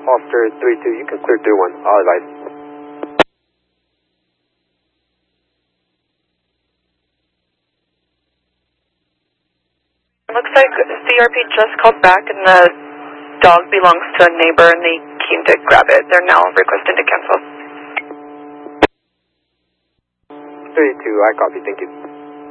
Foster 3-2, you can clear 3-1, all advice. Looks like CRP just called back and the dog belongs to a neighbor and they came to grab it. They're now requesting to cancel. 3-2, I copy, thank you.